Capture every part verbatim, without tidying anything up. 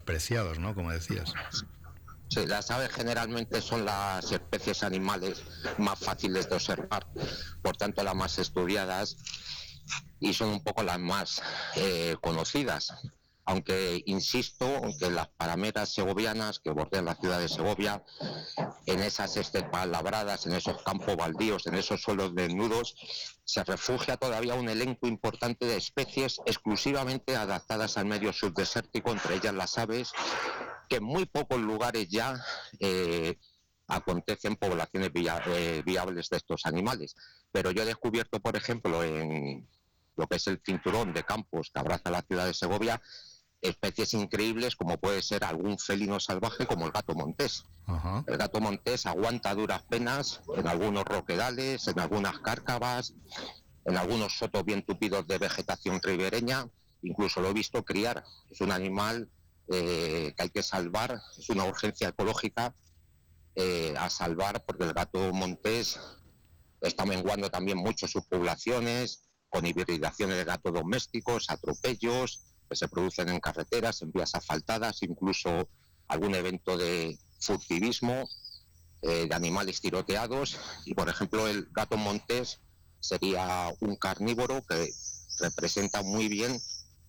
preciados, ¿no? Como decías. Sí, las aves generalmente son las especies animales más fáciles de observar, por tanto las más estudiadas y son un poco las más eh, conocidas. Aunque insisto que las parameras segovianas que bordean la ciudad de Segovia, en esas estepas labradas, en esos campos baldíos, en esos suelos desnudos, se refugia todavía un elenco importante de especies exclusivamente adaptadas al medio subdesértico, entre ellas las aves, que en muy pocos lugares ya eh, acontecen poblaciones via eh, viables de estos animales. Pero yo he descubierto, por ejemplo, en lo que es el cinturón de campos que abraza la ciudad de Segovia, especies increíbles como puede ser algún felino salvaje como el gato montés. Uh-huh. El gato montés aguanta a duras penas en algunos roquedales, en algunas cárcavas, en algunos sotos bien tupidos de vegetación ribereña, incluso lo he visto criar. Es un animal eh, que hay que salvar, es una urgencia ecológica eh, a salvar, porque el gato montés está menguando también mucho sus poblaciones, con hibridaciones de gatos domésticos, atropellos que se producen en carreteras, en vías asfaltadas, incluso algún evento de furtivismo, eh, de animales tiroteados. Y por ejemplo el gato montés sería un carnívoro que representa muy bien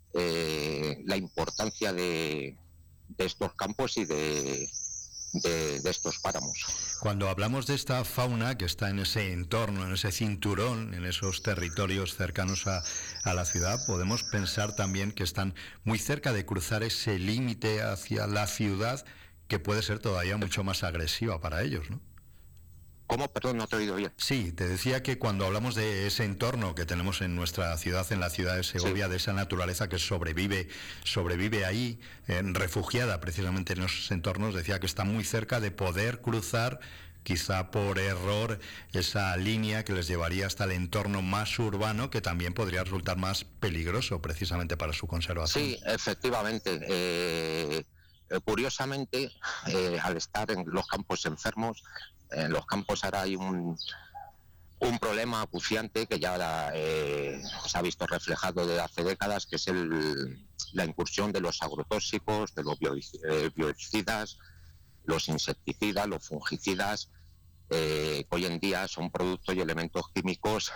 eh, la importancia de, de estos campos y de, de, de estos páramos. Cuando hablamos de esta fauna que está en ese entorno, en ese cinturón, en esos territorios cercanos a, a la ciudad, podemos pensar también que están muy cerca de cruzar ese límite hacia la ciudad, que puede ser todavía mucho más agresiva para ellos, ¿no? ¿Cómo? Perdón, no te he oído bien. Sí, te decía que cuando hablamos de ese entorno que tenemos en nuestra ciudad, en la ciudad de Segovia, sí, de esa naturaleza que sobrevive, sobrevive ahí, eh, refugiada precisamente en esos entornos, decía que está muy cerca de poder cruzar, quizá por error, esa línea que les llevaría hasta el entorno más urbano, que también podría resultar más peligroso precisamente para su conservación. Sí, efectivamente. Eh, eh, curiosamente, eh, al estar en los campos enfermos, en los campos ahora hay un, un problema acuciante que ya eh, se ha visto reflejado desde hace décadas, que es el, la incursión de los agrotóxicos, de los bio, eh, biocidas, los insecticidas, los fungicidas, eh, que hoy en día son productos y elementos químicos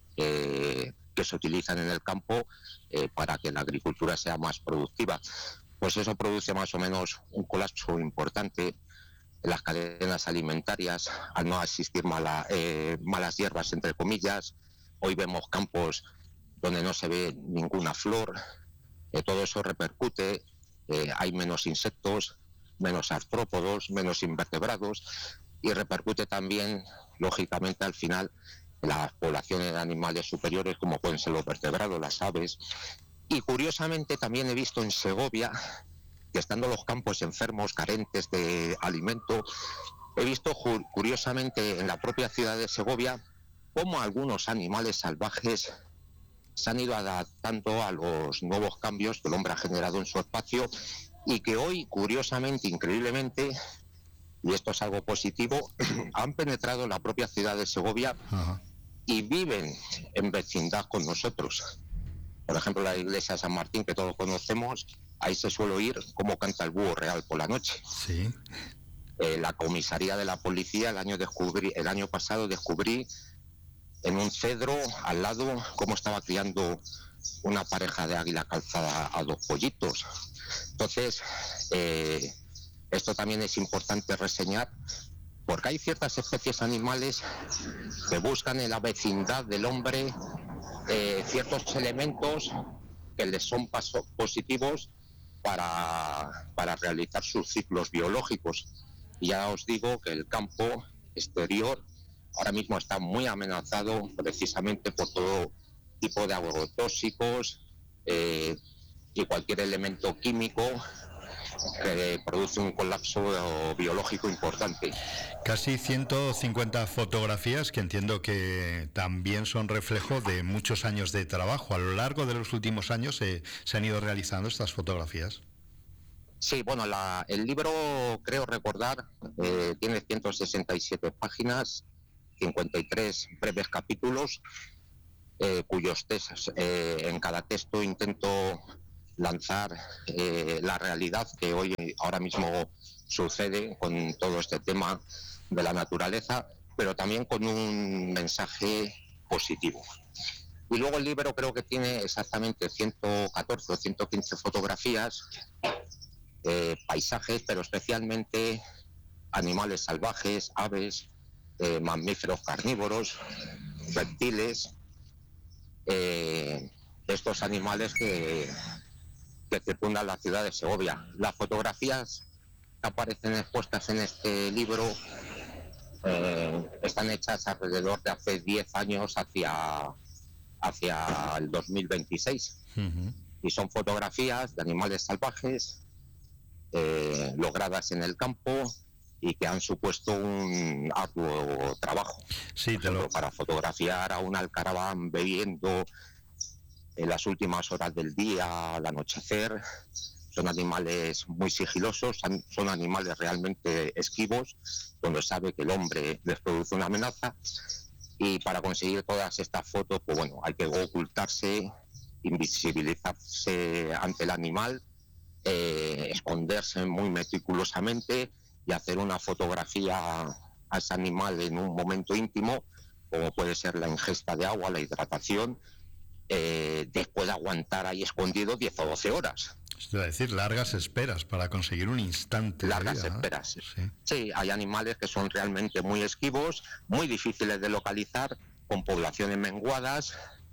eh, que se utilizan en el campo eh, para que la agricultura sea más productiva. Pues eso produce más o menos un colapso importante en las cadenas alimentarias, al no existir mala, eh, malas hierbas, entre comillas. Hoy vemos campos donde no se ve ninguna flor, eh, todo eso repercute, eh, hay menos insectos, menos artrópodos, menos invertebrados, y repercute también, lógicamente, al final, en las poblaciones de animales superiores, como pueden ser los vertebrados, las aves. Y curiosamente también he visto en Segovia, que estando los campos enfermos, carentes de alimento, he visto curiosamente en la propia ciudad de Segovia cómo algunos animales salvajes se han ido adaptando a los nuevos cambios que el hombre ha generado en su espacio, y que hoy, curiosamente, increíblemente, y esto es algo positivo, han penetrado en la propia ciudad de Segovia. Uh-huh. Y viven en vecindad con nosotros. Por ejemplo, la iglesia de San Martín, que todos conocemos, ahí se suele oír cómo canta el búho real por la noche. Sí. Eh, la comisaría de la policía, el año, descubrí, el año pasado descubrí en un cedro al lado cómo estaba criando una pareja de águila calzada a dos pollitos. Entonces, eh, esto también es importante reseñar, porque hay ciertas especies animales que buscan en la vecindad del hombre eh, ciertos elementos que les son paso positivos para, para realizar sus ciclos biológicos. Y ya os digo que el campo exterior ahora mismo está muy amenazado precisamente por todo tipo de agrotóxicos eh, y cualquier elemento químico que produce un colapso biológico importante. Casi ciento cincuenta fotografías que entiendo que también son reflejo de muchos años de trabajo. A lo largo de los últimos años eh, se han ido realizando estas fotografías. Sí, bueno, la, el libro, creo recordar, eh, tiene ciento sesenta y siete páginas, cincuenta y tres breves capítulos, eh, cuyos textos, eh, en cada texto intento lanzar eh, la realidad que hoy ahora mismo sucede con todo este tema de la naturaleza, pero también con un mensaje positivo. Y luego el libro creo que tiene exactamente ciento catorce o ciento quince fotografías, eh, paisajes, pero especialmente animales salvajes, aves, eh, mamíferos carnívoros, reptiles, eh, estos animales que, que circundan la ciudad de Segovia. Las fotografías que aparecen expuestas en este libro eh, están hechas alrededor de hace diez años hacia, hacia el dos mil veintiséis. Uh-huh. Y son fotografías de animales salvajes eh, logradas en el campo y que han supuesto un arduo trabajo. Sí, Por ejemplo, lo... para fotografiar a un alcaraván bebiendo en las últimas horas del día, al anochecer. Son animales muy sigilosos, son animales realmente esquivos, donde sabe que el hombre les produce una amenaza. Y para conseguir todas estas fotos, pues bueno, hay que ocultarse, invisibilizarse ante el animal, eh, esconderse muy meticulosamente y hacer una fotografía a ese animal en un momento íntimo, como puede ser la ingesta de agua, la hidratación, eh, después de aguantar ahí escondido diez o doce horas. Es decir, largas esperas para conseguir un instante. Largas de vida, esperas. ¿no? Sí. Sí, hay animales que son realmente muy esquivos, muy difíciles de localizar, con poblaciones menguadas,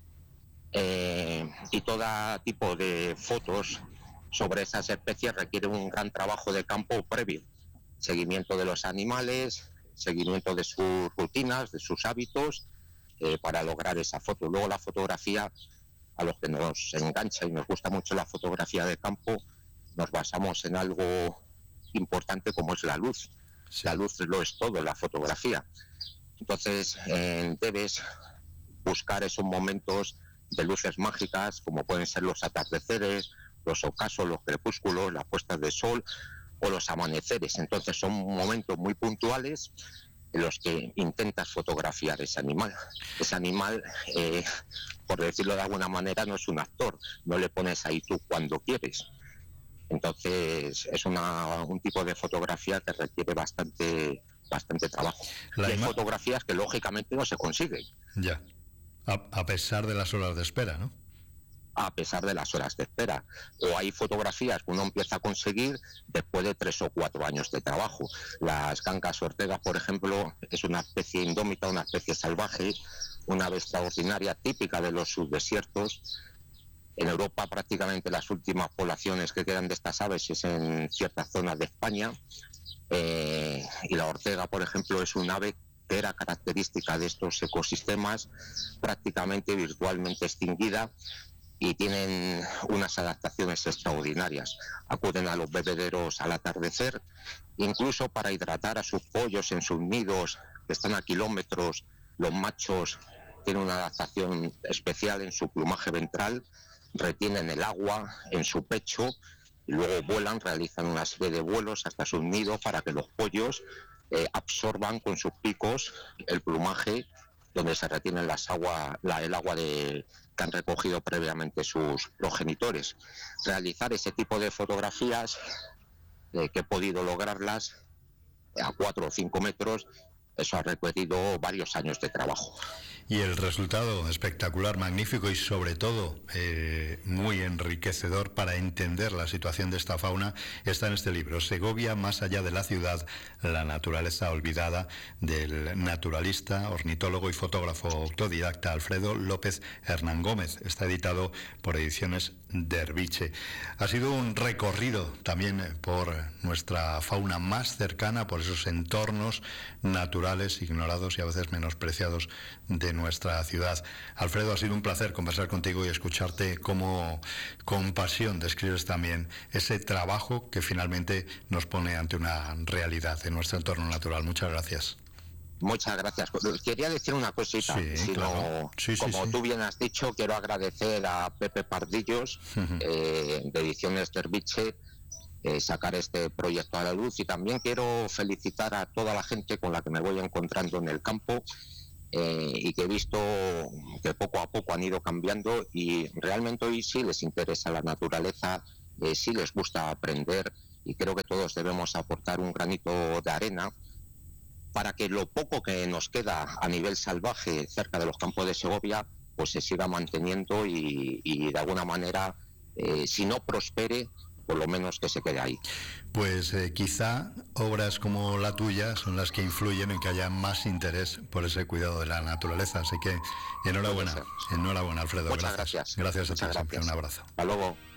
eh, y todo tipo de fotos sobre esas especies requiere un gran trabajo de campo previo. Seguimiento de los animales, seguimiento de sus rutinas, de sus hábitos, eh, para lograr esa foto. Luego la fotografía, a los que nos engancha y nos gusta mucho la fotografía de campo, nos basamos en algo importante como es la luz. Sí. La luz lo es todo en la fotografía. Entonces eh, debes buscar esos momentos de luces mágicas, como pueden ser los atardeceres, los ocasos, los crepúsculos, las puestas de sol o los amaneceres. Entonces son momentos muy puntuales en los que intentas fotografiar ese animal. Ese animal, eh, por decirlo de alguna manera, no es un actor, no le pones ahí tú cuando quieres. Entonces es una, un tipo de fotografía que requiere bastante, bastante trabajo. La y hay ima- fotografías que lógicamente no se consiguen. Ya, a, a pesar de las horas de espera, ¿no? A pesar de las horas de espera. O hay fotografías que uno empieza a conseguir después de tres o cuatro años de trabajo. Las cancas ortegas, por ejemplo, es una especie indómita, una especie salvaje, una ave extraordinaria, típica de los subdesiertos. En Europa prácticamente las últimas poblaciones que quedan de estas aves es en ciertas zonas de España. Eh, y la ortega, por ejemplo, es un ave que era característica de estos ecosistemas, prácticamente virtualmente extinguida, y tienen unas adaptaciones extraordinarias. Acuden a los bebederos al atardecer, incluso para hidratar a sus pollos en sus nidos, que están a kilómetros. Los machos tienen una adaptación especial en su plumaje ventral, retienen el agua en su pecho y luego vuelan, realizan una serie de vuelos hasta sus nidos para que los pollos eh, absorban con sus picos el plumaje donde se retienen las agua, la, el agua de, que han recogido previamente sus progenitores. Realizar ese tipo de fotografías, eh, que he podido lograrlas a cuatro o cinco metros, eso ha requerido varios años de trabajo. Y el resultado espectacular, magnífico y sobre todo eh, muy enriquecedor para entender la situación de esta fauna está en este libro, Segovia más allá de la ciudad, la naturaleza olvidada, del naturalista, ornitólogo y fotógrafo autodidacta Alfredo López Hernán Gómez. Está editado por Ediciones Derviche. Ha sido un recorrido también por nuestra fauna más cercana, por esos entornos naturales ignorados y a veces menospreciados de nuestra ciudad. Alfredo, ha sido un placer conversar contigo y escucharte cómo con pasión describes también ese trabajo que finalmente nos pone ante una realidad en nuestro entorno natural. Muchas gracias. Muchas gracias. Quería decir una cosita. Sí, si claro. no, sí, sí, como sí. tú bien has dicho, quiero agradecer a Pepe Pardillos, uh-huh. eh, de Ediciones Derviche, eh, sacar este proyecto a la luz, y también quiero felicitar a toda la gente con la que me voy encontrando en el campo, eh, y que he visto que poco a poco han ido cambiando, y realmente hoy sí les interesa la naturaleza, eh, sí les gusta aprender, y creo que todos debemos aportar un granito de arena para que lo poco que nos queda a nivel salvaje cerca de los campos de Segovia pues se siga manteniendo y, y de alguna manera, eh, si no prospere, por lo menos que se quede ahí. Pues eh, quizá obras como la tuya son las que influyen en que haya más interés por ese cuidado de la naturaleza. Así que enhorabuena, enhorabuena, Alfredo. Muchas gracias. gracias. Gracias a Muchas ti, siempre gracias. un abrazo. Hasta luego.